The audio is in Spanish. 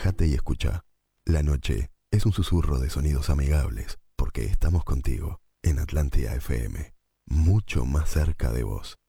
Relájate y escucha. La noche es un susurro de sonidos amigables porque estamos contigo en Atlántida FM, mucho más cerca de vos.